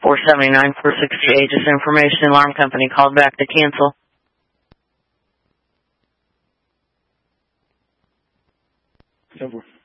479, 468, just information. Alarm company called back to cancel. Over.